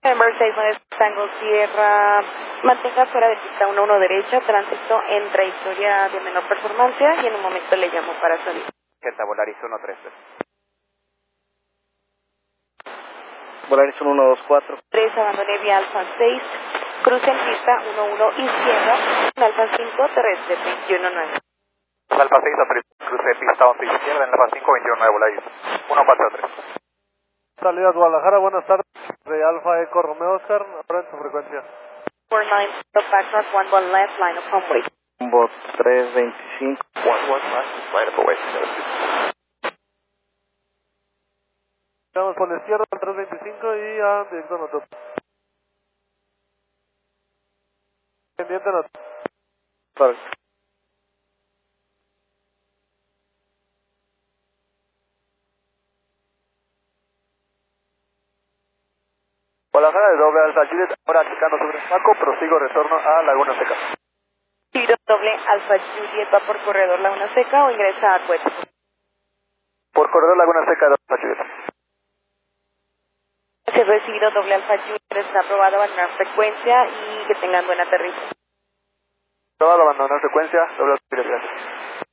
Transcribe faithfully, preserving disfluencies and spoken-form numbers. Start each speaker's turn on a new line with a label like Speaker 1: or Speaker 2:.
Speaker 1: November seis nueve Tango Sierra, mantenga fuera de pista uno uno derecha, tránsito en trayectoria de menor performancia y en un momento le llamo para salir.
Speaker 2: Delta Volaris uno tres tres.
Speaker 3: Volaris uno dos cuatro.
Speaker 1: tres, abandone vía Alfa seis, cruce en pista uno uno izquierda, en Alfa cinco, terrestre veintiuno nueve.
Speaker 2: Alfa seis, cruce pista once izquierda en Alfa cinco, veintiuno nueve Volaris uno cuatro tres.
Speaker 4: Salida Guadalajara, buenas tardes. De Alfa Eco Romeo Oscar, ahora en su frecuencia.
Speaker 1: four nine, backtrack one one left, line of runway.
Speaker 3: Rumbo tres veinticinco.
Speaker 2: one one nine, right of away.
Speaker 4: Vamos por la izquierda al tres veinticinco y a directo a Notot. Pendiente Notot.
Speaker 3: Correcto.
Speaker 2: Guadalajara de doble Alfa Juliet, ahora checando sobre el Paco, prosigo retorno a Laguna Seca.
Speaker 1: Tiro doble Alfa Juliet va por corredor Laguna Seca o ingresa a Cueto.
Speaker 2: Por corredor Laguna Seca de Alfa Juliet.
Speaker 1: Se recibido doble Alfa Juliet, está aprobado abandonar frecuencia y que tengan buen aterrizaje.
Speaker 2: Probado abandonar frecuencia, doble Alfa Juliet, gracias.